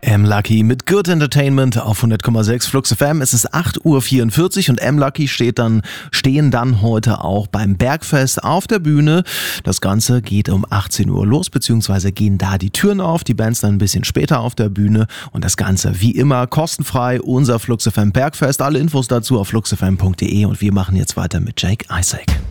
M-Lucky mit Good Entertainment auf 100,6 Flux FM. Es ist 8:44 Uhr und M-Lucky stehen dann heute auch beim Bergfest auf der Bühne. Das Ganze geht um 18 Uhr los, beziehungsweise gehen da die Türen auf. Die Bands dann ein bisschen später auf der Bühne und das Ganze wie immer kostenfrei. Unser Flux FM Bergfest. Alle Infos dazu auf fluxfm.de und wir machen jetzt weiter mit Jake Isaac.